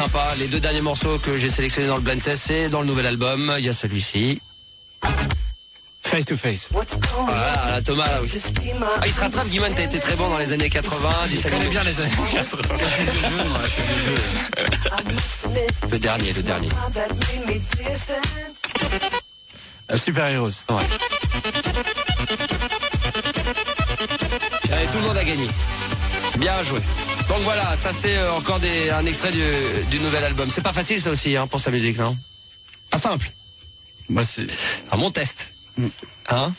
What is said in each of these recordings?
sympa. Les 2 derniers morceaux que j'ai sélectionnés dans le blind test, c'est dans le nouvel album. Il y a celui-ci. Face to Face. Voilà, la Thomas, là, oui. Ah, il se rattrape, Guimond, t'as été très bon dans les années 80. Je connais bien les années 80. Je suis vieux. Le dernier. Super Heroes. Ouais. Allez, tout le monde a gagné. Bien joué. Donc voilà, ça c'est encore un extrait du nouvel album. C'est pas facile ça aussi pour sa musique, non? Pas simple. Bah c'est mon test. Hein?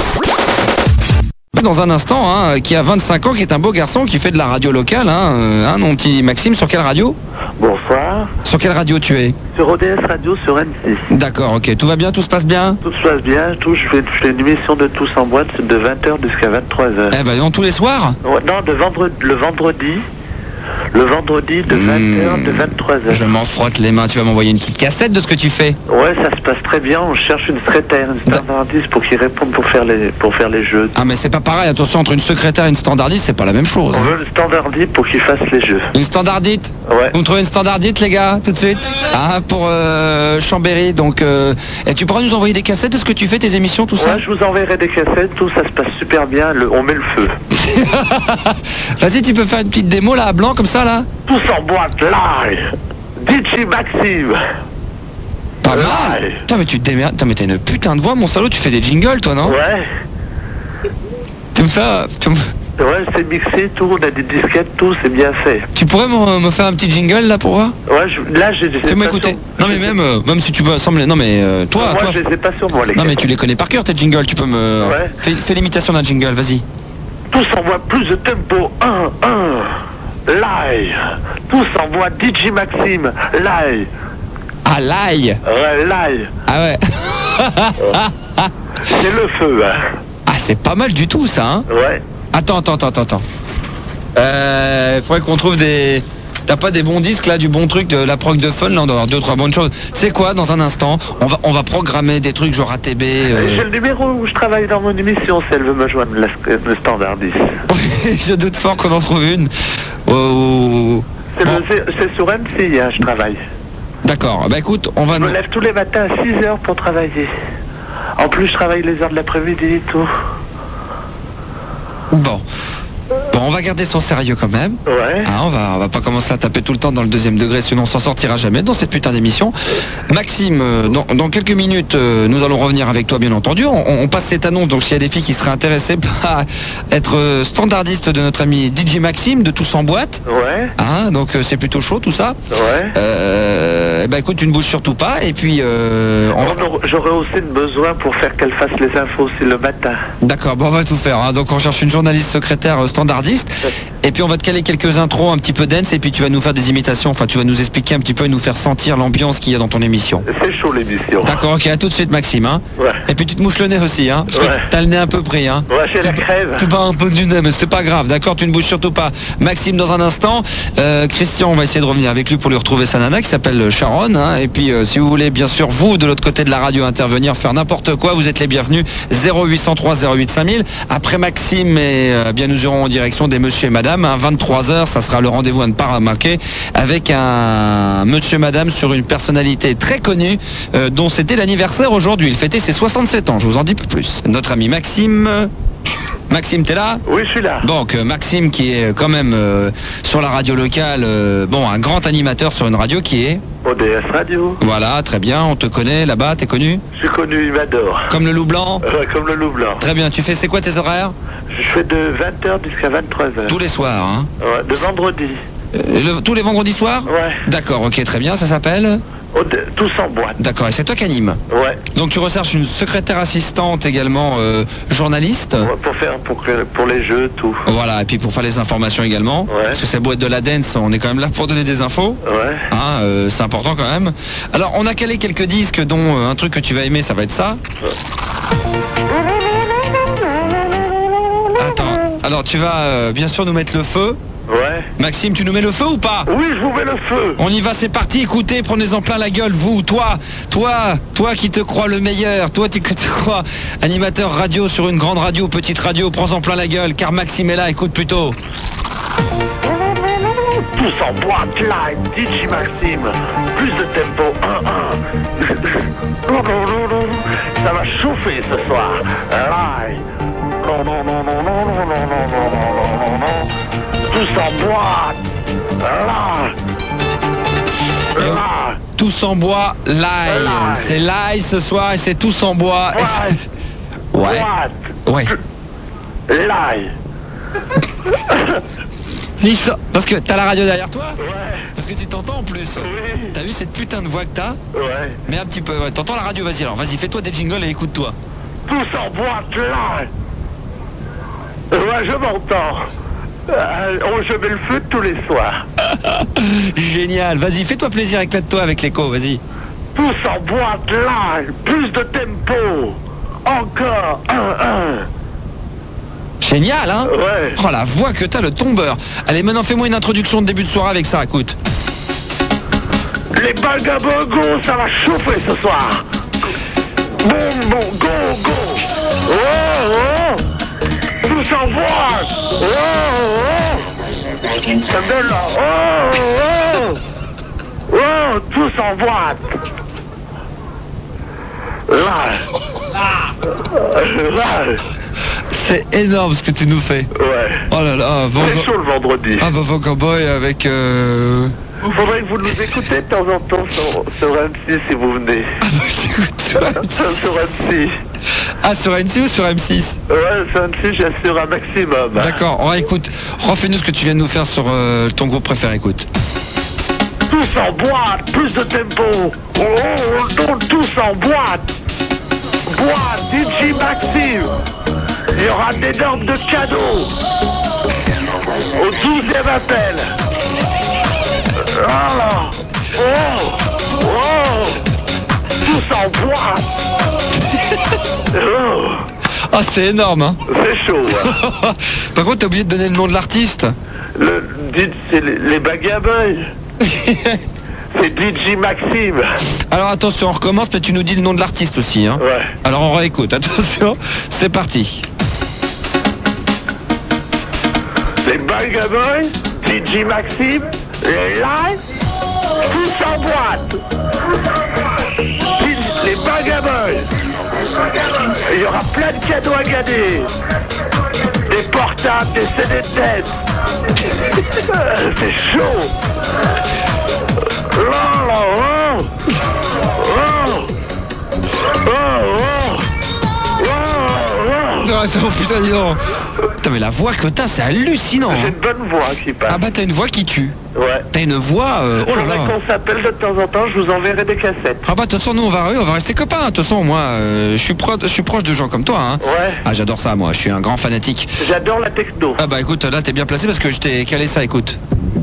Dans un instant, qui a 25 ans, qui est un beau garçon, qui fait de la radio locale, mon petit Maxime, sur quelle radio? Bonsoir. Sur quelle radio tu es? Sur ODS Radio, sur M6. D'accord, ok. Tout va bien, tout se passe bien? Tout se passe bien, je fais une émission de Tous en boîte de 20h jusqu'à 23h. Eh ben, tous les soirs? Ouais, non, le vendredi de 20h de 23h. Je m'en frotte les mains, tu vas m'envoyer une petite cassette de ce que tu fais? Ouais, ça se passe très bien, on cherche une secrétaire, une standardiste pour qu'ils répondent pour faire les jeux. Ah mais c'est pas pareil, attention, entre une secrétaire et une standardiste, c'est pas la même chose. On veut une standardiste pour qu'ils fassent les jeux. Une standardite? Ouais. Vous me trouvez une standardite les gars, tout de suite? Pour Chambéry, donc et tu pourras nous envoyer des cassettes de ce que tu fais, tes émissions, tout ça? Ouais, je vous enverrai des cassettes, tout ça se passe super bien, on met le feu. Vas-y, tu peux faire une petite démo là, à blanc, comme ça là? Tous en boîte, live. DJ Maxime. Pas mal. Putain, mais tu te démerdes. Putain, mais t'as une putain de voix, mon salaud, tu fais des jingles, toi, non? Ouais. Tu me fais... Ouais, c'est mixé, tout, on a des disquettes, tout, c'est bien fait. Tu pourrais me faire un petit jingle, là, pour voir? Ouais, là, j'ai... Fais-moi écouter. Non, mais même si tu peux sembler... Non, mais toi... Moi, je les ai pas sur moi, les gars. Non, mais tu les connais par cœur, tes jingles, tu peux me... Ouais. Fais l'imitation d'un jingle, vas-y. Tous envoient plus de tempo, 1, live. Tous envoient DJ Maxime, live. Ah, l'ail. Ouais, live. Ah ouais. C'est le feu, Ah, c'est pas mal du tout, ça, hein? Ouais. Attends. Faudrait qu'on trouve des... T'as pas des bons disques là, du bon truc, de la prog de fun, là, on doit avoir 2-3 bonnes choses. C'est quoi, dans un instant, on va programmer des trucs genre ATB. J'ai le numéro où je travaille dans mon émission, si elle veut me joindre, le standardiste. Je doute fort qu'on en trouve une. C'est sur M6, je travaille. D'accord, bah écoute, on va... Je me lève tous les matins à 6h pour travailler. En plus, je travaille les heures de l'après-midi et tout. Bon, on va garder son sérieux quand même. Ouais. On va pas commencer à taper tout le temps dans le 2e degré, sinon on s'en sortira jamais dans cette putain d'émission. Maxime, dans quelques minutes, nous allons revenir avec toi, bien entendu. On passe cette annonce, donc s'il y a des filles qui seraient intéressées par être standardiste de notre ami DJ Maxime, de Tous en boîte. Ouais. Donc c'est plutôt chaud tout ça. Ouais. Bah écoute, tu ne bouges surtout pas, et puis... J'aurais aussi besoin pour faire qu'elle fasse les infos aussi le matin. D'accord, on va tout faire. Donc on cherche une journaliste secrétaire standardiste. Et puis on va te caler quelques intros, un petit peu dance, et puis tu vas nous faire des imitations, enfin tu vas nous expliquer un petit peu et nous faire sentir l'ambiance qu'il y a dans ton émission. C'est chaud l'émission. D'accord, ok, à tout de suite Maxime. Ouais. Et puis tu te mouches le nez aussi, parce que t'as le nez un peu pris. Ouais, j'ai la crève. Tu pars un peu du nez, mais c'est pas grave, d'accord, tu ne bouges surtout pas. Maxime dans un instant. Christian, on va essayer de revenir avec lui pour lui retrouver sa nana qui s'appelle Sharon. Et puis si vous voulez bien sûr vous de l'autre côté de la radio intervenir, faire n'importe quoi, vous êtes les bienvenus. 0803 08 5000. Après Maxime, bien nous irons en direction des monsieur et madame. 23h, ça sera le rendez-vous à ne pas manquer avec un monsieur et madame sur une personnalité très connue dont c'était l'anniversaire aujourd'hui. Il fêtait ses 67 ans, je vous en dis pas plus. Notre ami Maxime... Maxime, t'es là? Oui, je suis là. Donc Maxime qui est quand même sur la radio locale, un grand animateur sur une radio qui est... ODS Radio. Voilà, très bien, on te connaît là-bas, t'es connu? Je suis connu, il m'adore. Comme le loup blanc? Comme le loup blanc. Très bien, tu fais, c'est quoi tes horaires? Je fais de 20h jusqu'à 23h. Tous les soirs, hein? Ouais, de vendredi. Tous les vendredis soirs? Ouais. D'accord, ok, très bien, ça s'appelle? Tous en boîte. D'accord, et c'est toi qui anime? Ouais. Donc tu recherches une secrétaire assistante également, journaliste? Ouais, pour les jeux, tout. Voilà, et puis pour faire les informations également. Ouais. Parce que c'est beau être de la dance, on est quand même là pour donner des infos. Ouais. C'est important quand même. Alors on a calé quelques disques, dont un truc que tu vas aimer, ça va être ça. Attends, alors tu vas bien sûr nous mettre le feu. Ouais. Maxime, tu nous mets le feu ou pas? Oui, je vous mets le feu. On y va, c'est parti, écoutez, prenez-en plein la gueule, vous, toi qui te crois le meilleur, toi qui te crois animateur radio sur une grande radio, petite radio, prends-en plein la gueule, car Maxime est là, écoute plutôt. tous en boîte live, DJ Maxime, plus de tempo, 1-1. Non, non, non, non, ça va chauffer ce soir, live. Non, non, non, non, non, non, non, non, non, non, non, non, tous en boîte, live. Tous en bois, live. C'est live ce soir et c'est tous en bois. Ouais. Ouais. Live. Lisa, parce que t'as la radio derrière toi. Ouais. Parce que tu t'entends en plus. Oui. T'as vu cette putain de voix que t'as? Ouais. Mais un petit peu, ouais. T'entends la radio, vas-y alors, vas-y, fais-toi des jingles et écoute-toi. Tous en boîte live. Ouais, je m'entends. Je mets le feu tous les soirs. Génial, vas-y, fais-toi plaisir, éclate-toi avec l'écho, vas-y. Tous en boîte live, plus de tempo. Encore 1-1. Génial, hein? Ouais. Oh la voix que t'as, le tombeur. Allez, maintenant fais-moi une introduction de début de soirée avec ça, écoute. Les bagabogos, ça va chauffer ce soir. Boum, boum, go, go. Oh, oh. Tous en boîte. Oh, oh. Ça me donne là. Oh, oh. Oh, tous en boîte. Là. C'est énorme ce que tu nous fais. Ouais. Oh là là, C'est chaud le vendredi. Ah bah Van Cowboy avec... Faudrait que vous nous écoutez de temps en temps sur M6 si vous venez. sur M6. Sur M6. Ah, sur M6 ou sur M6? Ouais, sur M6, j'assure un maximum. D'accord, oh, écoute, refais-nous ce que tu viens de nous faire sur ton groupe préféré, écoute. Tous en boîte, plus de tempo. Oh, on tourne tous en boîte. Boîte, DJ Maxime. Il y aura d'énormes de cadeaux. Au 12e appel. Ah, oh, oh. Tous en boîte. Oh. Ah, c'est énorme, hein. C'est chaud. Hein. Par contre, t'as oublié de donner le nom de l'artiste. C'est les Bagaboys. C'est DJ Maxime. Alors attention, on recommence, mais tu nous dis le nom de l'artiste aussi, hein. Ouais. Alors on réécoute, attention, c'est parti. Les Bagaboys, DJ Maxime, les live, tous en boîte. Les Bagaboys. Il y aura plein de cadeaux à gagner. Des portables, des CD de tête. C'est chaud. Oh, oh, oh. Oh, Ah, oh, putain, dis donc. Putain, mais la voix que t'as, c'est hallucinant. j'ai Hein. une bonne voix qui passe. Ah bah t'as une voix qui tue. Ouais. T'as une voix... oh là Faudrait là. qu'on s'appelle de temps en temps, je vous enverrai des cassettes. Ah bah de toute façon nous on va rester copains. De toute façon moi je suis proche de gens comme toi. Hein. Ouais. Ah j'adore ça moi, je suis un grand fanatique. J'adore la techno. Ah bah écoute, là t'es bien placé parce que je t'ai calé ça, écoute.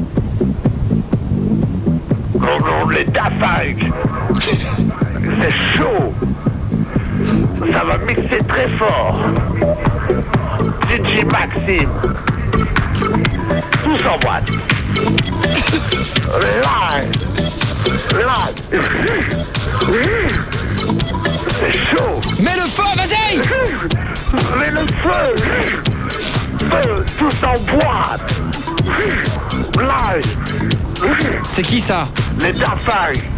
On les Daft. C'est chaud. Ça va mixer très fort. DJ Maxime. Tous en boîte. Live. C'est chaud. Mets le feu, vas-y. Mais le feu. Tous en boîte. Live. C'est qui ça? Les Daft.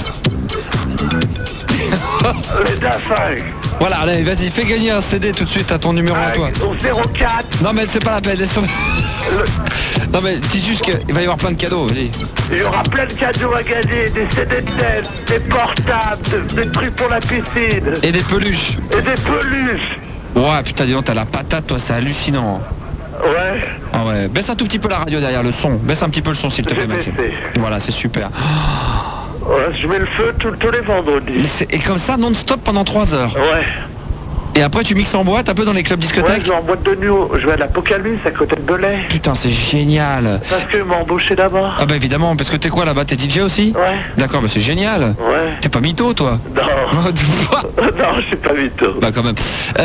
Les Daft. Voilà, allez, vas-y, fais gagner un CD tout de suite à ton numéro à toi. Au 04. Non mais c'est pas la peine, laisse tomber. Non mais dis juste qu'il va y avoir plein de cadeaux, vas-y. Il y aura plein de cadeaux à gagner, des CD de tête, des portables, des trucs pour la piscine. Et des peluches. Et des peluches. Ouais, putain, dis donc, t'as la patate, toi, c'est hallucinant. Ouais. Ah ouais, baisse un tout petit peu la radio derrière, le son. Baisse un petit peu le son, s'il te plaît, J'ai Maxime. baissé. Voilà, c'est super. Ouais, je mets le feu tous les vendredis. Et comme ça, non-stop pendant 3 heures. Ouais. Et après, tu mixes en boîte un peu dans les clubs Ouais, discothèques. je vais en boîte de nuit, je vais à l'Apocalypse à côté de Belay. Putain, c'est génial. Parce qu'ils m'ont embauché d'abord. Ah bah évidemment, parce que t'es quoi là-bas? T'es DJ aussi? Ouais. D'accord, bah c'est génial. Ouais. T'es pas mytho, toi? Non. Bah Non, je suis pas mytho. quand même.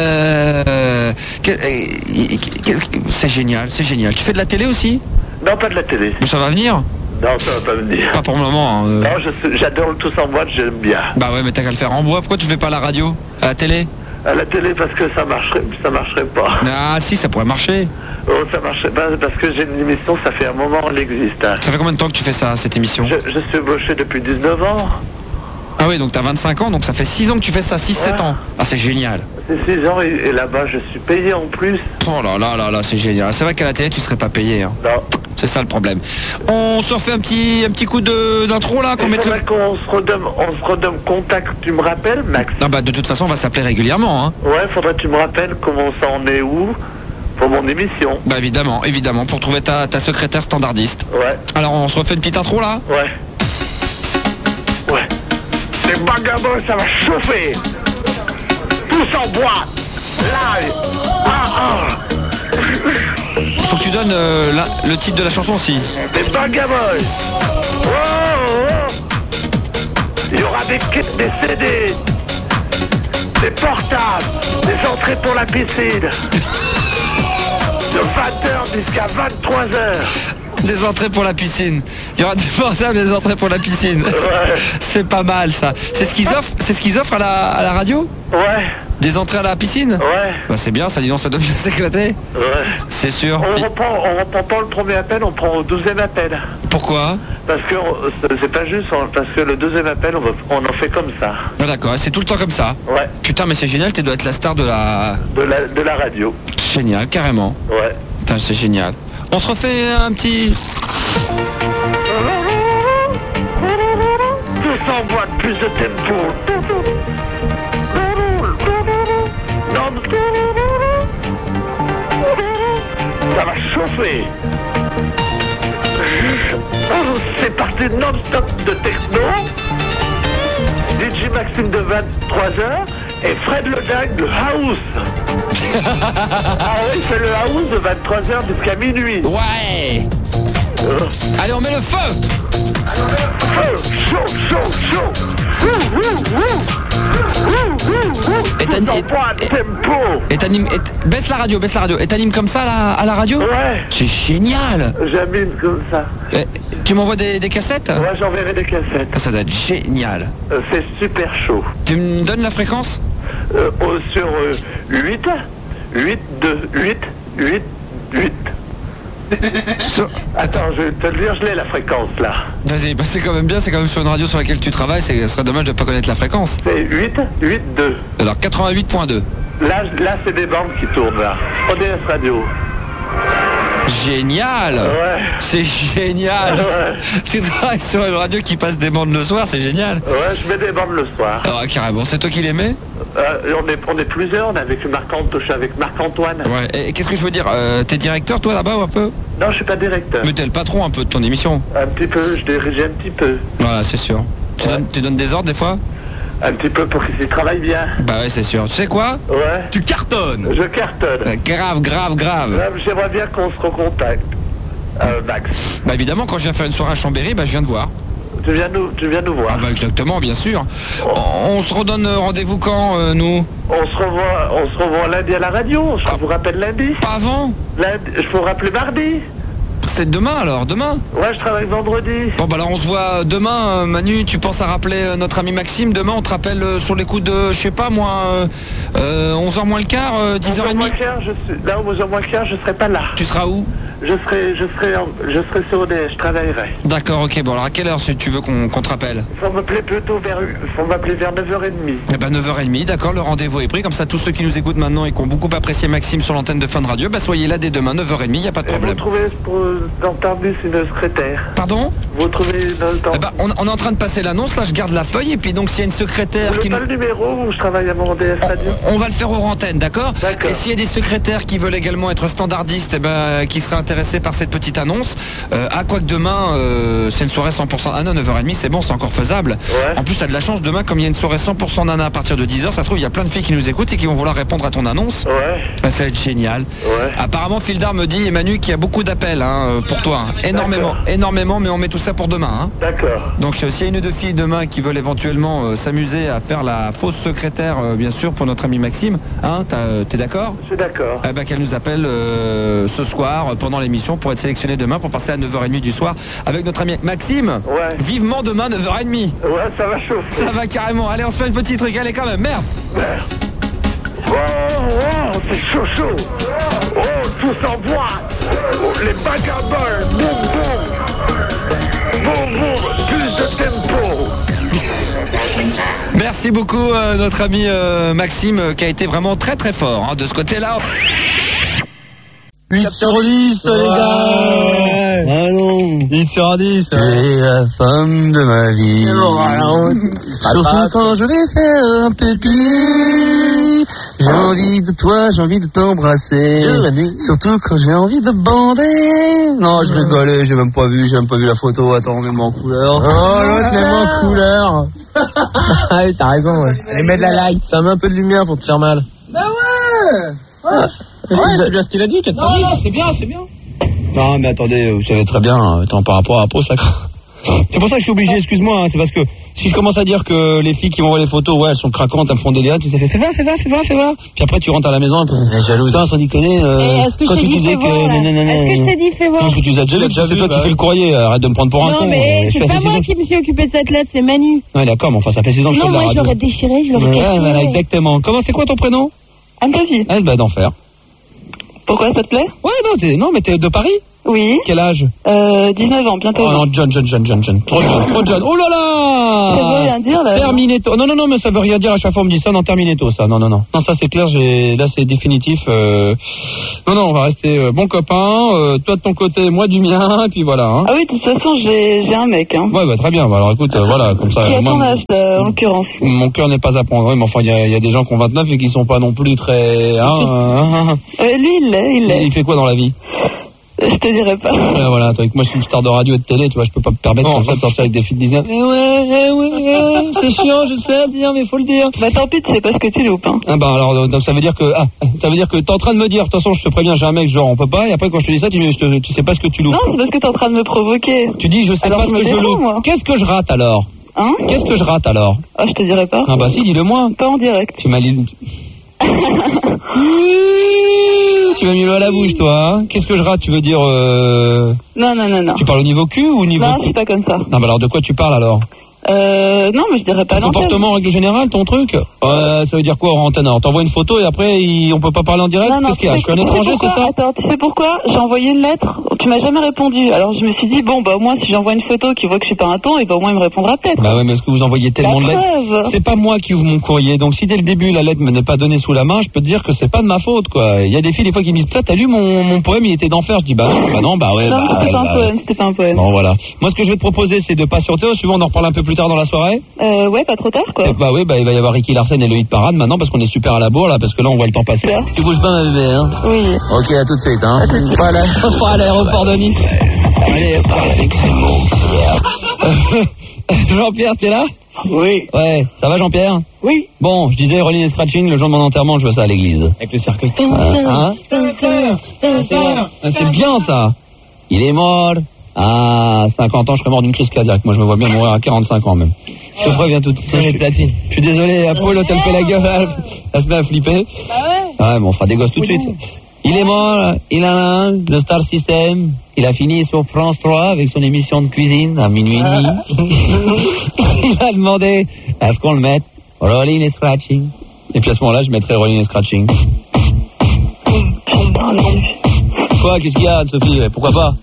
C'est génial, c'est génial. Tu fais de la télé aussi? Non, pas de la télé. Ça va venir? Non, ça va pas venir. Pas pour le moment. Hein. Non, j'adore le tous en boîte, j'aime bien. Bah ouais, mais t'as qu'à le faire en bois. Pourquoi tu fais pas à la radio? À la télé? À la télé parce que ça marcherait pas. Ah si, ça pourrait marcher. Oh, ça marcherait pas parce que j'ai une émission, ça fait un moment qu'elle existe. Hein. Ça fait combien de temps que tu fais ça, cette émission? Je suis embauché depuis 19 ans. Ah oui, donc t'as 25 ans, donc ça fait 6 ans que tu fais ça, 6-7 ans. Ah c'est génial. C'est 6 ans et là-bas je suis payé en plus. Oh là là là là, c'est génial. C'est vrai qu'à la télé tu serais pas payé. Hein. Non. C'est ça le problème. On se refait un petit coup d'intro là qu'on mettrait... qu'on se redonne contact, tu me rappelles Max? Ah bah de toute façon on va s'appeler régulièrement. Hein. Ouais, faudrait que tu me rappelles comment ça en est où pour mon émission. Bah évidemment, pour trouver ta secrétaire standardiste. Ouais. Alors on se refait une petite intro là? Ouais. Ouais. Les vagabonds, ça va chauffer. Tous en boîte. Live. Faut que tu donnes le titre de la chanson aussi. Les vagabonds. Oh, oh. Il y aura des kits, des CD, des portables, des entrées pour la piscine. De 20h jusqu'à 23h. Des entrées pour la piscine. Il y aura des portables, des entrées pour la piscine. Ouais. C'est pas mal ça. C'est ce qu'ils offrent à la radio? Ouais. Des entrées à la piscine? Ouais. Bah c'est bien, ça dit non, ça donne bien s'éclater. Ouais. C'est sûr. On reprend pas le premier appel, on prend au 12e appel. Pourquoi? Parce que c'est pas juste, parce que le 2e appel, on en fait comme ça. Ah d'accord, c'est tout le temps comme ça. Ouais. Putain mais c'est génial, tu dois être la star de la... De la radio. Génial, carrément. Ouais. Putain c'est génial. On se refait un petit... Tous en boîte, plus de tempo. Ça va chauffer. C'est parti non-stop de techno. DJ Maxime de 23h et Fred Le Dag de House. Ah oui, il fait le House de 23h jusqu'à minuit. Ouais. Allez, on met le feu. Chaud, chaud, chaud. Baisse la radio. Et t'animes comme ça à la radio? Ouais. C'est génial. J'anime comme ça. Tu m'envoies des cassettes? Ouais, j'enverrai des cassettes. Ça doit être génial. C'est super chaud. Tu me donnes la fréquence? Sur 8, 8, 2, 8, 8, 8. Attends, je vais te le dire, je l'ai la fréquence là. Vas-y, bah c'est quand même bien, c'est quand même sur une radio sur laquelle tu travailles, ce serait dommage de ne pas connaître la fréquence. C'est 8, 8, 2. Alors 88.2. Là c'est des bandes qui tournent là. ODS Radio. Génial. Ouais. C'est génial. Ouais. Tu travailles sur une radio qui passe des bandes le soir, c'est génial. Ouais, je mets des bandes le soir. Ah, carrément, c'est toi qui les mets? On est plusieurs, on est avec Marc-Antoine. Ouais, et qu'est-ce que je veux dire, t'es directeur toi là-bas ou un peu? Non, je suis pas directeur. Mais t'es le patron un peu de ton émission. Un petit peu, je dirige un petit peu. Voilà, c'est sûr. Tu donnes des ordres des fois? Un petit peu pour qu'ils travaillent bien. Bah ouais, c'est sûr. Tu sais quoi? Ouais. Tu cartonnes. Je cartonne. Grave. J'aimerais bien qu'on se recontacte. Max. Bah évidemment, quand je viens faire une soirée à Chambéry, bah je viens te voir. Tu viens nous voir. Ah bah exactement, bien sûr. On se redonne rendez-vous quand, nous? On se revoit lundi à la radio. Je vous rappelle lundi. Pas avant? Lundi, je peux vous rappeler mardi. C'est demain alors, demain? Ouais, je travaille vendredi. Bon bah alors on se voit demain, Manu, tu penses à rappeler notre ami Maxime? Demain on te rappelle sur les coups de, je sais pas moi, 11h moins le quart, 10h30? 11h moins le quart, là où 11h moins le quart, je serai pas là. Tu seras où? Je serai sur ODS, je travaillerai. D'accord, ok, bon alors à quelle heure si tu veux qu'on te rappelle? Faut m'appeler vers 9h30. Eh ben 9h30, d'accord, le rendez-vous est pris, comme ça tous ceux qui nous écoutent maintenant et qui ont beaucoup apprécié Maxime sur l'antenne de Fun Radio, bah soyez là dès demain, 9h30, y a pas de problème. Vous trouvez dans Tarbus une secrétaire? Pardon? Vous trouvez eh ben, on est en train de passer l'annonce, là je garde la feuille et puis donc s'il y a une secrétaire qui... Vous voulez pas le numéro où je travaille à mon ODS Radio? On va le faire aux antennes, d'accord? D'accord. Et s'il y a des secrétaires qui veulent également être standardistes, eh ben, qui seraient intéressés par cette petite annonce, quoi que demain, c'est une soirée 100%... Ah non, 9h30, c'est bon, c'est encore faisable. Ouais. En plus, t'as de la chance, demain, comme il y a une soirée 100% nana à partir de 10h, ça se trouve, il y a plein de filles qui nous écoutent et qui vont vouloir répondre à ton annonce. Ouais. Ben, ça va être génial. Ouais. Apparemment, Fildar me dit, Emmanuel, qu'il y a beaucoup d'appels pour toi. Énormément, mais on met tout ça pour demain. Hein. D'accord. Donc, s'il y a une ou deux filles demain qui veulent éventuellement s'amuser à faire la fausse secrétaire, bien sûr, pour notre ami Maxime, hein, t'es d'accord? Je suis d'accord. Eh ben, qu'elle nous appelle ce soir pendant l'émission pour être sélectionnée demain pour passer à 9h30 du soir avec notre ami Maxime. Ouais. Vivement demain 9h30. Ouais, ça va chauffer. Ça va carrément. Allez, on se fait un petit truc. Allez quand même, merde. Oh, c'est chaud. Oh, tout s'envoie. Oh, les vagabonds, boum, plus de tempo. Merci beaucoup notre ami Maxime qui a été vraiment très très fort hein, de ce côté-là. 8 sur 10 les gars. Ah non. 8 sur 10. C'est la femme de ma vie. Surtout quand je vais faire un pipi. J'ai envie de toi, j'ai envie de t'embrasser. Surtout quand j'ai envie de bander. Non, je rigolais, j'ai même pas vu la photo. Attends, mets-moi en couleur. Oh, l'autre met-moi en couleur. Ah oui, t'as raison, ouais. Allez, mets de la light. Ça met un peu de lumière pour te faire mal. Bah ouais. C'est bien ce qu'il a dit, 410. Non, c'est bien. Non, mais attendez, vous savez très bien, par rapport à la peau, ça craint. C'est pour ça que je suis obligé, excuse-moi, hein, c'est parce que si je commence à dire que les filles qui m'envoient les photos, ouais, elles sont craquantes, elles me font des liens, tu sais, fais va. Puis après, tu rentres à la maison, elle est jalouse. Putain, sans déconner, est-ce que je t'ai dit fais voir, est-ce que je t'ai dit fais voir? Parce que tu les as déjà c'est toi qui fais le courrier, arrête de me prendre pour un con. Non, mais c'est pas moi qui me suis occupé de cette lettre, c'est Manu. Ouais, d'accord, mais enfin, ça fait 6 ans que je fais de la radio. Sinon, moi, je l'aurais déchiré, je l'aurais caché. Ouais, voilà, exactement. Comment, c'est quoi ton prénom? Anne-Sophie. Ah, bah, d'enfer. Pourquoi, ça te plaît? Ouais, non, mais t'es de Paris? Oui. Quel âge? 19 ans, bientôt. Oh non, John. Trop jeune. Oh là là! Ça veut rien dire, là. Terminato. Non, mais ça veut rien dire, à chaque fois on me dit ça, non, Terminato, ça. Non. Non, ça c'est clair, là c'est définitif. Non, on va rester bons copains, toi de ton côté, moi du mien, et puis voilà. Hein. Ah oui, de toute façon, j'ai un mec, hein. Ouais, bah très bien, alors écoute, voilà, comme ça. Qui a ton âge, en l'occurrence? Mon cœur n'est pas à prendre, mais enfin, il y a des gens qui ont 29 et qui sont pas non plus très... Lui, il l'est. Il fait quoi dans la vie? Je te dirais pas. Ouais, voilà, attends, moi je suis une star de radio et de télé, tu vois, je peux pas me permettre comme ça de sortir avec des filles de 19. Ouais, c'est chiant, je sais à dire, mais faut le dire. Bah tant pis, tu sais pas ce que tu loupes, hein. Ah bah alors, donc ça veut dire que t'es en train de me dire, de toute façon je te préviens, j'ai un mec, genre on peut pas, et après quand je te dis ça, tu sais pas ce que tu loupes. Non, c'est parce que t'es en train de me provoquer. Tu dis, je sais alors pas ce que je loupe. Qu'est-ce que je rate alors? Hein? Qu'est-ce que je rate alors? Ah, je te dirais pas. Ah bah si, dis-le moi. Pas en direct. Tu m'as Tu m'as mis l'eau à la bouche, toi, hein. Qu'est-ce que je rate, tu veux dire Non. Tu parles au niveau cul ou au niveau... Non, c'est pas comme ça. Non, bah alors de quoi tu parles alors? Non, mais je dirais pas l'antenne. Comportement en règle générale, ton truc? Ça veut dire quoi, en antenne? Alors, t'envoies une photo et après, on peut pas parler en direct? Non, qu'est-ce qu'il y a? Je suis un étranger, c'est ça? Attends, tu sais pourquoi? J'ai envoyé une lettre, tu m'as jamais répondu. Alors, je me suis dit, bon, bah, au moins, si j'envoie une photo qui voit que je suis pas un ton, et bah, au moins, il me répondra peut-être. Bah ouais, mais est-ce que vous envoyez tellement de lettres? C'est pas moi qui ouvre mon courrier. Donc, si dès le début, la lettre me n'est pas donnée sous la main, je peux te dire que c'est pas de ma faute, quoi. Il y a des filles, des fois, qui me disent, putain, t'as lu mon poème, il était d'enfer. Je dis, bah non, ouais. Non, c'était pas un poème. Bon, voilà. Moi, ce que je vais te proposer, c'est de patienter. Souvent, on en reparle un peu plus tard dans la soirée. Ouais, pas trop tard, quoi. Bah oui, il va y avoir Ricky Larsen et le hit parade maintenant parce qu'on est super à la bourre là, parce que là on voit le temps passer. Super. Tu bouges pas, ma bébé, hein? Oui. Ok, à tout de suite, hein. Voilà, je pense pas à l'aéroport de Nice. Allez, Jean-Pierre, t'es là? Oui. Ouais, ça va Jean-Pierre? Oui. Bon, je disais Rolling et Scratching, le jour de mon enterrement, je veux ça à l'église. Avec le cercueil. Hein? C'est bien ça. Il est mort. À 50 ans, je serais mort d'une crise cardiaque. Moi, je me vois bien mourir à 45 ans même. Je te préviens tout de suite. Je suis désolé, Paul, elle fait la gueule, elle se met à flipper. Ouais, mais on fera des gosses tout de suite. Il est mort, il a le Star System. Il a fini sur France 3 avec son émission de cuisine à minuit et demi. Il a demandé à ce qu'on le mette Rolling et Scratching. Et puis à ce moment-là, je mettrai Rolling et Scratching. Quoi, qu'est-ce qu'il y a, Sophie? Pourquoi pas?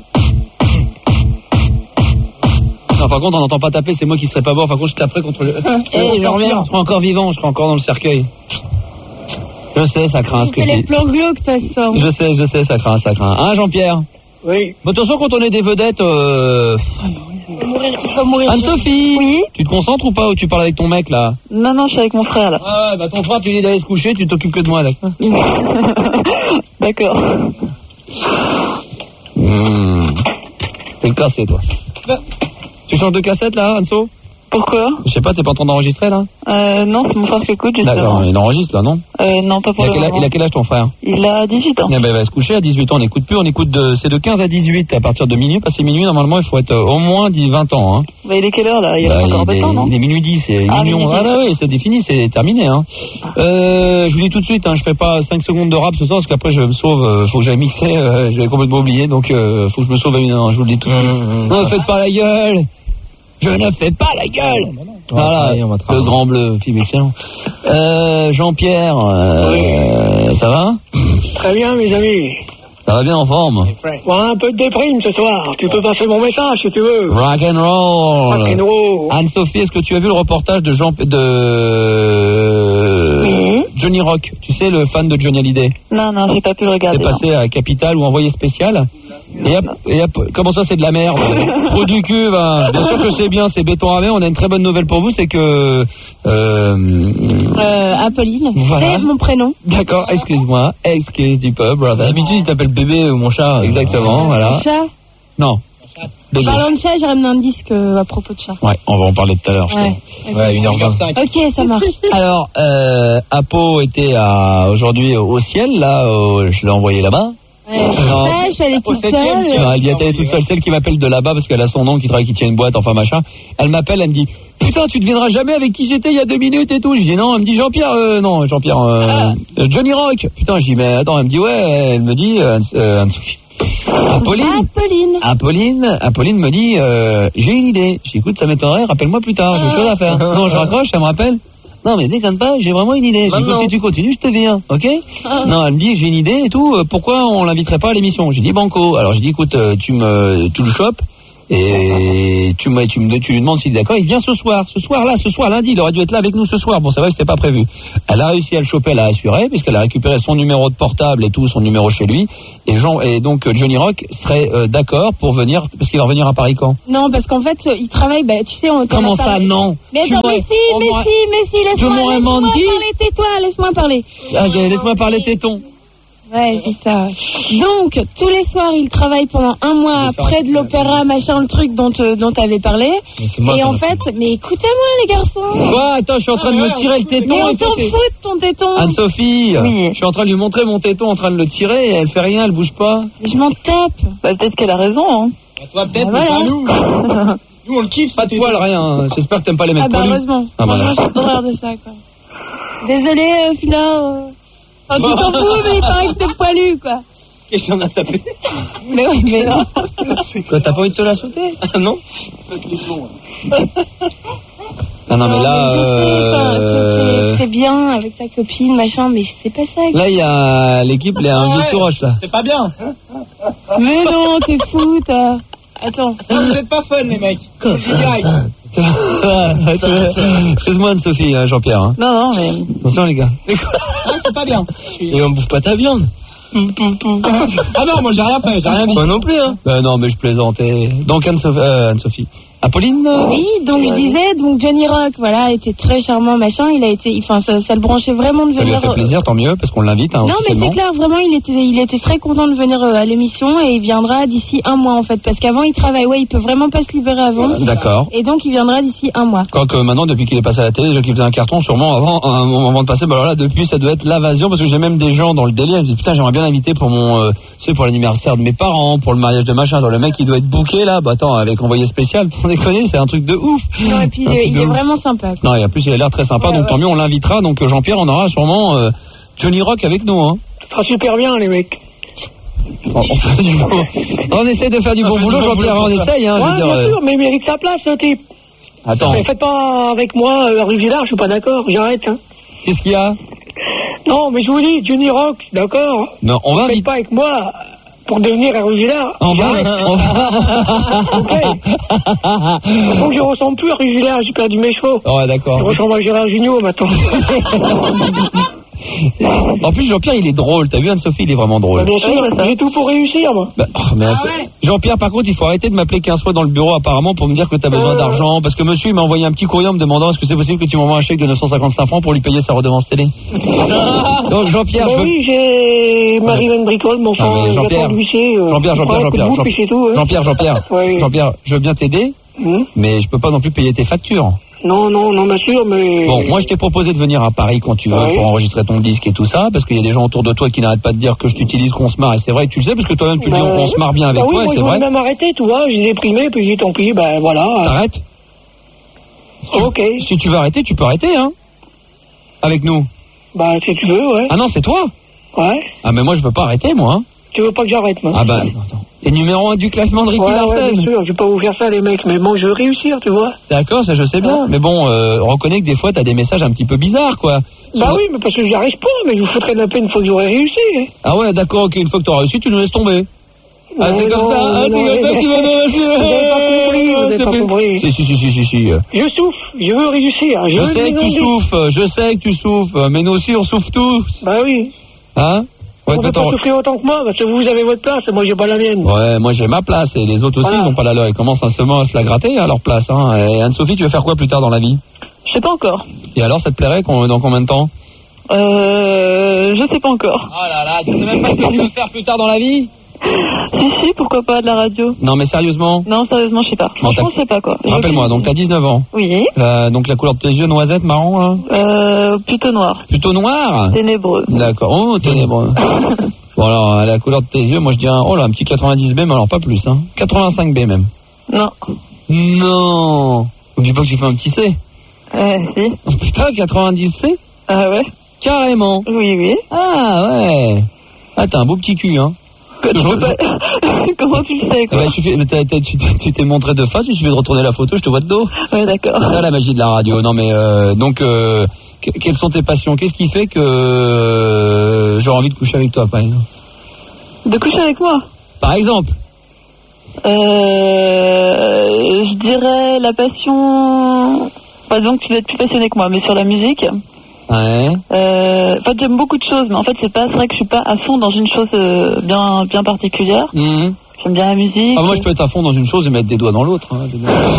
Non, par contre, on n'entend pas taper, c'est moi qui serais pas bon. Par contre, je taperais contre le... je reviens, je serai encore vivant, je serai encore dans le cercueil. Je sais, ça craint ce que tu dis. C'est les plans glauques, toi, ça. Je sais, ça craint. Hein, Jean-Pierre? Oui. Bon, de toute façon, quand on est des vedettes, Il faut mourir. Anne-Sophie, Oui. tu te concentres ou pas, ou tu parles avec ton mec, là? Non, je suis avec mon frère, là. Ouais, bah ton frère, tu lui dis d'aller se coucher, tu t'occupes que de moi, là. D'accord. T'es cassé, toi. Tu changes de cassette, là, Anso? Pourquoi? Je sais pas, t'es pas en train d'enregistrer, là? Non, c'est mon frère qui écoute, justement. D'accord, il enregistre, là, non? Non, pas pour le moment. Il a quel âge, ton frère? Il a 18 ans. Eh ben, il va se coucher à 18 ans, on n'écoute plus, c'est de 15 à 18 à partir de minuit. Passé minuit, normalement, il faut être au moins 20 ans, hein. Bah, il est quelle heure, là? Il a encore un peu de temps, non? Il est minuit 10, c'est million. Ah, bah oui, c'est défini, c'est terminé, hein. Je vous dis tout de suite, hein, je fais pas 5 secondes de rap ce soir, parce qu'après, je me sauve, faut que j'aille mixer, je vais complètement oublier, donc, faut que je me sauve à 1 heure, je vous le dis tout de suite. Non, faites pas la gueule! Je ne fais pas la gueule. Voilà, le grand bleu, film excellent. Jean-Pierre, ça va? Très bien, mes amis. Ça va bien en forme? Bon, un peu de déprime ce soir. Tu peux passer mon message si tu veux. Rock and roll. Rock and roll. Anne-Sophie, est-ce que tu as vu le reportage de Johnny Rock? Tu sais, le fan de Johnny Hallyday? Non, j'ai pas pu le regarder. C'est passé à Capital ou Envoyé spécial. Et comment ça, c'est de la merde? Trop du cul, va. Bien sûr que c'est bien, c'est béton ravé. On a une très bonne nouvelle pour vous, c'est que Apolline, voilà. c'est mon prénom. D'accord, excuse-moi, excuse du peuple, brother. D'habitude, il t'appelle bébé ou mon chat. Exactement, voilà. Chat. Non. Bébé. Parlant de chat, j'ai ramené un disque à propos de chat. Ouais, on va en parler tout à l'heure. Ouais, 1h20. ok, ça marche. Alors, Apo était aujourd'hui au ciel, là, je l'ai envoyé là-bas. Ouais, je suis allée toute seule. Non, elle y est allée toute seule, celle qui m'appelle de là-bas parce qu'elle a son nom, qui travaille, qui tient une boîte, enfin machin. Elle m'appelle, elle me dit putain, tu deviendras jamais avec qui j'étais il y a 2 minutes et tout. Je dis non, elle me dit Jean-Pierre, Johnny Rock. Putain, je dis mais attends, elle me dit ouais, elle me dit Anne-Sophie. Apolline me dit j'ai une idée. Je dis écoute, ça m'étonnerait, rappelle-moi plus tard, j'ai autre chose à faire. Non, je raccroche, elle me rappelle. Non mais déconne pas, j'ai vraiment une idée. Je dis si tu continues, je te viens, ok? Non, elle me dit j'ai une idée et tout. Pourquoi on l'inviterait pas à l'émission? J'ai dit banco. Alors je dis écoute, tu le chopes et tu lui demandes s'il est d'accord. Il vient ce soir lundi. Il aurait dû être là avec nous ce soir. Bon, c'est vrai que c'était pas prévu. Elle a réussi à le choper, elle a assuré puisqu'elle a récupéré son numéro de portable et tout, son numéro chez lui. Et donc Johnny Rock serait d'accord pour venir parce qu'il va revenir à Paris quand? Non, parce qu'en fait, il travaille. Bah, tu sais, on. Comment ça, non? Mais attends, mais si, laisse-moi parler, tais-toi, laisse-moi parler. Laisse-moi parler, téton. Ouais, c'est ça. Donc, tous les soirs, il travaille pendant 1 mois près de l'opéra, machin, le truc dont t'avais parlé. Et en fait, mais écoutez-moi, les garçons. Quoi? Attends, je suis en train de me tirer le téton. Mais on s'en fout de ton téton. Anne-Sophie, je suis en train de lui montrer mon téton, en train de le tirer, et elle fait rien, elle bouge pas. Mais je m'en tape. Bah, peut-être qu'elle a raison, hein. Toi, peut-être, mais pas nous. Nous, on le kiffe. Pas de poil, rien. J'espère que t'aimes pas les mecs poilus. Heureusement. Moi, j'ai horreur de ça, quoi. Désolée, Phila. Enfin, tu t'en fous, mais il paraît que t'es poilu, quoi. Qu'est-ce que j'en ai tapé? Mais oui, mais non. Quoi, t'as pas envie de te la sauter? Non. Ah non, mais là... Je sais, c'est bien avec ta copine, machin, mais c'est pas ça. Là, il y a l'équipe, il y a un vieux sous roche, là. C'est pas bien. Mais non, t'es fou, toi. Attends. Vous êtes pas fun, les mecs. Excuse-moi, Anne-Sophie, Jean-Pierre. Hein. Non, mais... Attention, les gars. Ah, c'est pas bien. Et on bouffe pas ta viande. Ah non, moi j'ai rien fait, j'ai rien dit. Moi non plus, hein. Non, mais je plaisantais. Donc, Anne-Sophie. Apolline? Oui, donc je disais, donc Johnny Rock, voilà, était très charmant, machin, il a été, enfin, ça le branchait vraiment de venir. Ça lui a fait plaisir, tant mieux, parce qu'on l'invite, hein, non, mais c'est clair, vraiment, il était très content de venir à l'émission et il viendra d'ici 1 mois, en fait, parce qu'avant, il travaille, ouais, il peut vraiment pas se libérer avant. D'accord. Et donc, il viendra d'ici 1 mois. Quoique maintenant, depuis qu'il est passé à la télé, déjà qu'il faisait un carton, sûrement avant de passer, bah alors là, depuis, ça doit être l'invasion, parce que j'ai même des gens dans le délire, je me dis, putain, j'aimerais bien l'inviter pour mon, pour l'anniversaire de mes parents, pour le mariage de machin, dans le mec, il doit être booké, là, bah attends, avec envoyé spécial, t'en déconnes, c'est un truc de ouf. Non, et puis il est vraiment sympa. Non, et en plus il a l'air très sympa, donc tant mieux, on l'invitera. Donc Jean-Pierre, on aura sûrement Johnny Rock avec nous. Hein. Ça sera super bien, les mecs. On essaie de faire du bon boulot, Jean-Pierre, on essaye. Hein, ouais, bien sûr, mais il mérite sa place, ce type. Attends. Mais faites pas avec moi, rue Villard, je suis pas d'accord, j'arrête. Hein. Qu'est-ce qu'il y a? Non, mais je vous dis, Johnny Rock, d'accord. Non, on va. Faites pas avec moi. Pour devenir un Rugilard. On va. Ok. Donc je ressemble plus à Rugilard, j'ai perdu mes chevaux. Ouais, d'accord. Je ressemble à Gérard Jugnot maintenant. En plus, Jean-Pierre, il est drôle. T'as vu, Anne-Sophie, il est vraiment drôle. Bien sûr, j'ai tout pour réussir, moi. Jean-Pierre, par contre, il faut arrêter de m'appeler 15 fois dans le bureau, apparemment, pour me dire que t'as besoin d'argent. Parce que monsieur, il m'a envoyé un petit courrier en me demandant est-ce que c'est possible que tu m'envoies un chèque de 955 francs pour lui payer sa redevance télé. Donc, Jean-Pierre. Oui, j'ai Marie-Hélène Bricole, mon frère. Jean-Pierre, Jean-Pierre, je veux bien t'aider, mais je peux pas non plus payer tes factures. Non, bien sûr, mais... Bon, moi je t'ai proposé de venir à Paris quand tu veux pour enregistrer ton disque et tout ça, parce qu'il y a des gens autour de toi qui n'arrêtent pas de dire que je t'utilise, qu'on se marre, et c'est vrai que tu le sais, parce que toi-même tu le dis, on se marre bien avec toi, et c'est vrai. Oui, moi je vais même arrêter, tu vois, j'ai déprimé, puis j'ai dit tant pis, ben voilà. T'arrêtes? Ok. Si tu veux arrêter, tu peux arrêter, hein. Avec nous. Bah, si tu veux, ouais. Ah non, c'est toi? Ouais. Ah mais moi je veux pas arrêter, moi, hein. Tu veux pas que j'arrête, moi? Ah bah, attends. T'es numéro 1 du classement de Ricky Larsen. Ouais, bien sûr, je vais pas vous faire ça les mecs, mais bon, je veux réussir, tu vois. D'accord, ça je sais bien. Mais bon, reconnais que des fois t'as des messages un petit peu bizarres, quoi. Bah oui, mais parce que j'y arrive pas, mais je vous foutrais de la peine une fois que j'aurais réussi. Hein. Ah ouais, d'accord, ok, une fois que t'auras réussi, tu nous laisses tomber. Ah, c'est comme ça, non, c'est comme ça que tu vas nous Vous n'avez pas compris. Si. Je souffre, je veux réussir. Je sais que tu souffres, mais nous aussi on souffre tous. Bah oui. Hein? Ouais, vous ne pouvez pas souffrir autant que moi, parce que vous avez votre place, et moi j'ai pas la mienne. Ouais, moi j'ai ma place, et les autres aussi, ils n'ont pas la leur. Ils commencent seulement à se la gratter à leur place. Hein. Et Anne-Sophie, tu veux faire quoi plus tard dans la vie? Je sais pas encore. Et alors, ça te plairait dans combien de temps? Je sais pas encore. Oh là là, tu sais même pas ce que tu veux faire plus tard dans la vie? Si, pourquoi pas de la radio. Non, mais sérieusement? Non, sérieusement, je sais pas. Franchement, je sais pas quoi. Rappelle-moi, donc t'as 19 ans. Oui. Donc la couleur de tes yeux, noisette, marron, là? Plutôt noir. Plutôt noir? Ténébreux. D'accord. Oh, ténébreux. Bon, alors, à la couleur de tes yeux, moi je dirais, oh là, un petit 90B, mais alors pas plus, hein. 85B même. Non. Non. Oublie pas que tu fais un petit C. Si. Oh, putain, 90C? Ah ouais. Carrément. Oui. Ah ouais. Ah, t'as un beau petit cul, hein. Comment tu le sais, quoi? Tu t'es montré de face, il suffit de retourner la photo, je te vois de dos. Ouais, d'accord. C'est ça la magie de la radio. Non mais donc quelles sont tes passions? Qu'est-ce qui fait que j'aurais envie de coucher avec toi, par exemple? De coucher avec moi? Par exemple? Je dirais la passion. Par exemple, tu dois être plus passionné que moi, mais sur la musique. Ouais. En fait, j'aime beaucoup de choses, mais en fait, c'est vrai que je suis pas à fond dans une chose bien particulière. Mmh. J'aime bien la musique. Ah, moi, je peux être à fond dans une chose et mettre des doigts dans l'autre. Hein.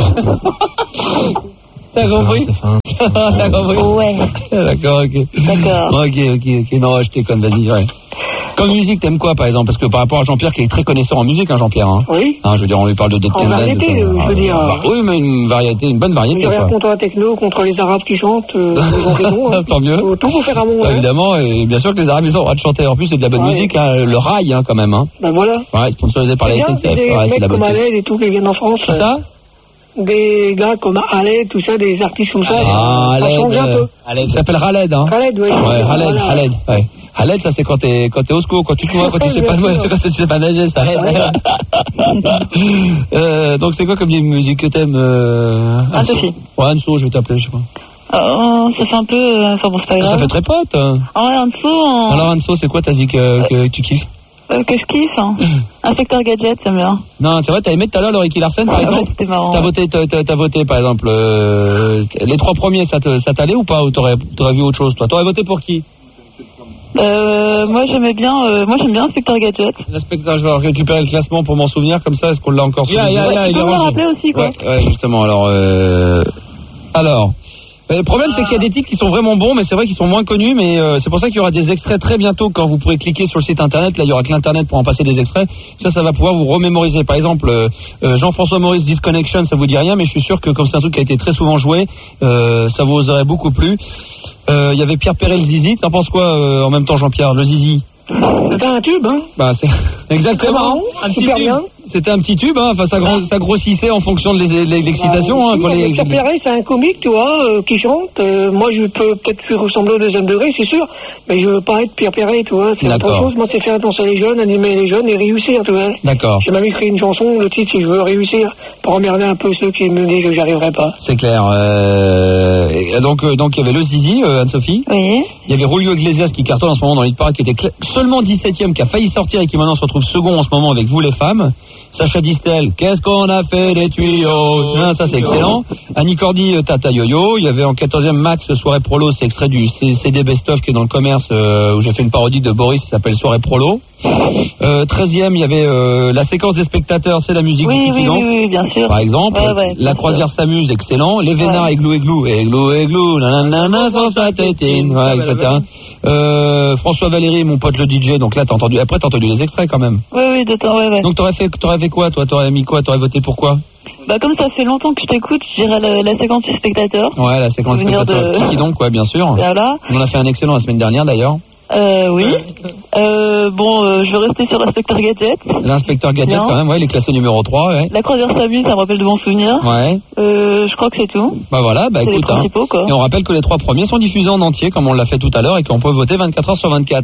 T'as compris? T'as compris? Ouais. D'accord, ok. D'accord. Ok. Non, je déconne, vas-y, ouais. Comme musique, t'aimes quoi, par exemple? Parce que par rapport à Jean-Pierre, qui est très connaisseur en musique, hein, Jean-Pierre. Hein. Oui. Hein, je veux dire, on lui parle de Dead Kennedy. En variété, je veux dire. Oui, mais une bonne variété. J'ai rien contre la techno, contre les Arabes qui chantent. Ils ont raison. Hein. Tant mieux. Tout pour faire un monde. Bah, évidemment, et bien sûr que les Arabes, ils ont le droit de chanter. En plus, c'est de la bonne musique, hein, le rail, hein, quand même. Hein. Ben voilà. Ouais, sponsorisé par la SNCF. Des ouais, mecs comme Aled et tout qui viennent en France. C'est ça? Des gars comme Aled, tout ça, des artistes comme ça. Ah, Aled. Il s'appelle Raled, hein. Raled, oui. Ouais, Raled, ouais. Haled, ça c'est quand t'es au secours, quand tu te noies, quand tu sais pas nager, ça. Donc c'est quoi comme musique que t'aimes? Anne-Sophie. Ouais, Anso, je vais t'appeler, je sais pas. Ça fait un peu, enfin bon, c'est pas grave. Ça fait très pote. Anso. Alors Anso, c'est quoi ta zik que tu kiffes? Que je kiffe, hein. Inspecteur Gadget, c'est bien. Non, c'est vrai, t'as aimé tout à l'heure le Ricky Larsen, par exemple? C'était marrant. T'as voté, par exemple, les 3 premiers, ça t'allait ou pas? Ou t'aurais vu autre chose, toi? T'aurais voté pour qui? Moi j'aime bien Inspecteur Gadget. L'inspecteur, je vais récupérer le classement pour m'en souvenir, comme ça, est-ce qu'on l'a encore souvenir? Il est rangé. Rappeler aussi, quoi. Ouais, justement, alors, le problème, c'est qu'il y a des titres qui sont vraiment bons, mais c'est vrai qu'ils sont moins connus, mais c'est pour ça qu'il y aura des extraits très bientôt quand vous pourrez cliquer sur le site internet. Là, il y aura que l'internet pour en passer des extraits. Ça va pouvoir vous remémoriser. Par exemple, Jean-François Maurice, Disconnection, ça vous dit rien, mais je suis sûr que comme c'est un truc qui a été très souvent joué, ça vous aurait beaucoup plu. Il y avait Pierre Perret, le Zizi. T'en penses quoi en même temps, Jean-Pierre, le Zizi? C'était un tube, hein? Bah, c'est exactement. Un petit tube. C'était un petit tube, hein. Enfin, ça grossissait en fonction de l'excitation. Pierre Perret, c'est un comique, tu vois, qui chante. Moi, je peux peut-être faire ressembler au deuxième degré, c'est sûr. Mais je veux pas être Pierre Perret, tu vois. C'est autre chose. Moi, c'est faire danser les jeunes, animer les jeunes et réussir, tu vois. D'accord. J'ai même écrit une chanson, le titre, c'est Je veux réussir, pour emmerder un peu ceux qui me disent que j'y arriverai pas. C'est clair. Donc, il y avait le Zizi, Anne-Sophie. Oui. Il y avait Julio Iglesias qui cartonne en ce moment dans l'hit parade, qui était seulement 17e, qui a failli sortir et qui maintenant se retrouve second en ce moment avec Vous les femmes. Sacha Distel, qu'est-ce qu'on a fait des tuyaux? Ça c'est excellent. Annie Cordy, Tata Yo-Yo. Il y avait en 14e Max, Soirée Prolo, c'est extrait du CD Best of qui est dans le commerce, où j'ai fait une parodie de Boris qui s'appelle Soirée Prolo. 13e, il y avait la séquence des spectateurs, c'est la musique du Kiki Dent. Oui, bien sûr. Par exemple, La croisière s'amuse, excellent. Les Vénards, Églou, nanana, sans sa tétine, etc. François Valéry, mon pote le DJ, donc là t'as entendu les extraits quand même. Oui, de temps, ouais. Donc t'aurais fait quoi, toi? T'aurais mis quoi? T'aurais voté pour quoi? Bah, comme ça fait longtemps que je t'écoute, je dirais la séquence du spectateur. Ouais, la séquence du spectateur. Kiki donc, ouais, bien sûr. Voilà. On en a fait un excellent la semaine dernière d'ailleurs. Oui. Je vais rester sur l'inspecteur Gadget. L'inspecteur Gadget, quand même, ouais, il est classé numéro 3, ouais. La croisière s'amuse, ça me rappelle de bons souvenirs. Ouais. Je crois que c'est tout. Bah voilà, bah écoute, quoi. Et on rappelle que les 3 premiers sont diffusés en entier, comme on l'a fait tout à l'heure, et qu'on peut voter 24 heures sur 24, hein.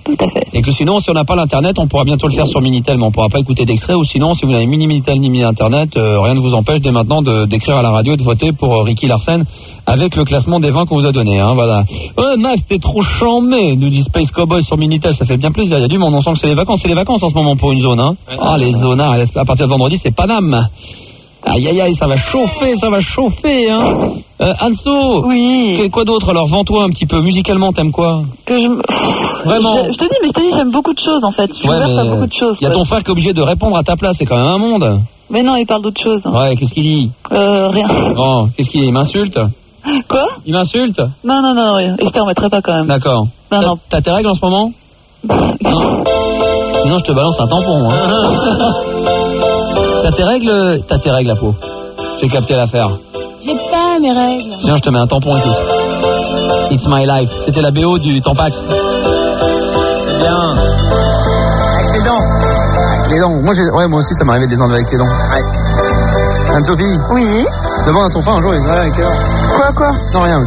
Tout à fait. Et que sinon, si on n'a pas l'internet, on pourra bientôt le faire sur Minitel, mais on pourra pas écouter d'extrait. Ou sinon, si vous n'avez ni Minitel ni internet, rien ne vous empêche dès maintenant d'écrire à la radio et de voter pour Ricky Larsen avec le classement des 20 qu'on vous a donné. Hein, voilà. Ouais, Max, t'es trop chambé, nous dit Space Cowboy sur Minitel, ça fait bien plaisir. Il y a du monde, on sent que c'est les vacances en ce moment pour une zone. Hein. Ouais. Ah, les zonards, à partir de vendredi, c'est Paname. Aïe aïe aïe, ça va chauffer, hein. Anso. Oui. Quoi d'autre alors? Vends-toi un petit peu. Musicalement, t'aimes quoi? Vraiment. Je te dis, j'aime beaucoup de choses en fait. Je suis ouverte à beaucoup de choses. Il y a ton frère qui est obligé de répondre à ta place, c'est quand même un monde. Mais non, il parle d'autre chose. Ouais, qu'est-ce qu'il dit? Rien. Bon, qu'est-ce qu'il dit? Il m'insulte? Quoi? Il m'insulte? Non, rien. Et je t'en remettrai pas quand même. D'accord. Non. T'as tes règles en ce moment? Non. Sinon, je te balance un tampon, hein. T'as tes règles, la peau. J'ai capté l'affaire. J'ai pas mes règles. Sinon, je te mets un tampon, écoute. It's my life. C'était la BO du Tampax. C'est bien. Avec les dents. Avec les dents. Moi aussi, ça m'arrivait de les enlever avec les dents. Ouais. Anne-Sophie. Oui. Demande à ton frère un jour, il va avec Quoi? Non, rien.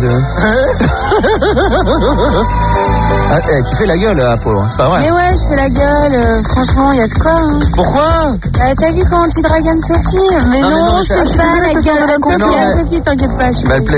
Tu fais la gueule, Apo, c'est pas vrai. Mais ouais, je fais la gueule. Franchement, il y a de quoi. Hein. Pourquoi? T'as vu comment tu dragues Anne-Sophie? Mais non, je fais pas la gueule d'Anne-Sophie. Anne-Sophie, t'inquiète pas.